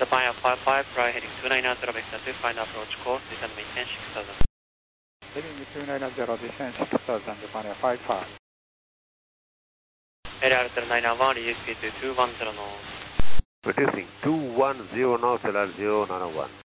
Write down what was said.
Japan 55, fly heading 290, vector 2, final approach course, descend maintain 6000. Heading 290, descend 6000, Japan 55. LR 091, release speed to 210 knots. Reducing 210 knots, LR 091.